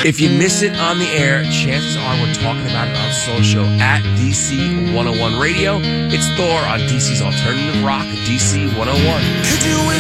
If you miss it on the air, chances are we're talking about it on social at DC 101 Radio. It's Thor on DC's Alternative Rock, DC 101. Could you